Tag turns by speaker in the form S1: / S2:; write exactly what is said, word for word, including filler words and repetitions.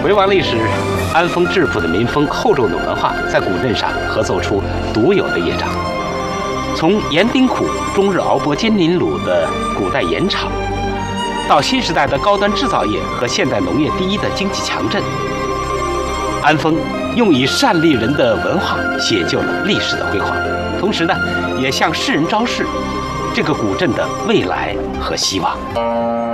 S1: 回望历史，安丰质朴的民风、厚重的文化，在古镇上合奏出独有的乐章。从盐丁苦、终日熬剥金鳞卤的古代盐场，到新时代的高端制造业和现代农业第一的经济强镇，安丰用以善利人的文化写就了历史的辉煌，同时呢，也向世人昭示这个古镇的未来和希望。